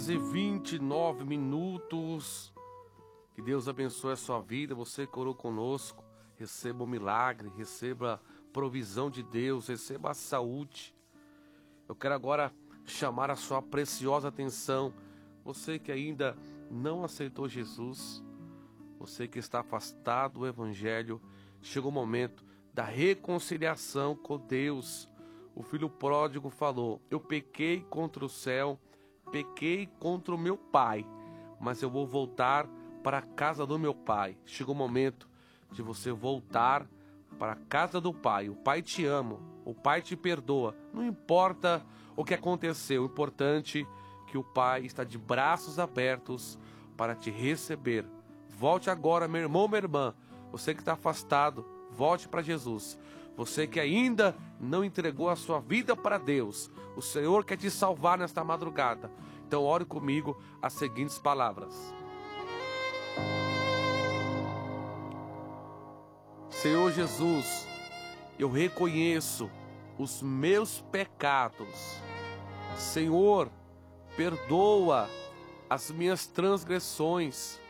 E 29 minutos. Que Deus abençoe a sua vida. Você que orou conosco, receba o milagre, receba a provisão de Deus, receba a saúde. Eu quero agora chamar a sua preciosa atenção. Você que ainda não aceitou Jesus, você que está afastado do Evangelho, chegou o momento da reconciliação com Deus. O filho pródigo falou: eu pequei contra o céu, pequei contra o meu pai, mas eu vou voltar para a casa do meu pai. Chegou o momento de você voltar para a casa do pai. O pai te ama, o pai te perdoa. Não importa o que aconteceu, o importante é que o pai está de braços abertos para te receber. Volte agora, meu irmão, minha irmã. Você que está afastado, volte para Jesus. Você que ainda não entregou a sua vida para Deus, o Senhor quer te salvar nesta madrugada. Então ore comigo as seguintes palavras: Senhor Jesus, eu reconheço os meus pecados. Senhor, perdoa as minhas transgressões.